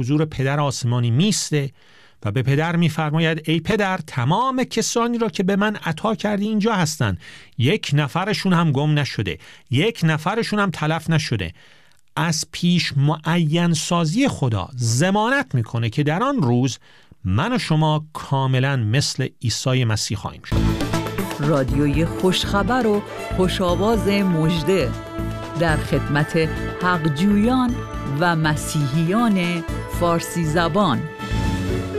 حضور پدر آسمانی میسته و به پدر میفرماید ای پدر، تمام کسانی را که به من عطا کردی اینجا هستن، یک نفرشون هم گم نشده، یک نفرشون هم تلف نشده. از پیش معین سازی خدا ضمانت میکنه که در آن روز من و شما کاملا مثل عیسی مسیح خواهیم شد. رادیوی خوشخبر و خوشآواز مژده در خدمت حقجویان و مسیحیان فارسی زبان.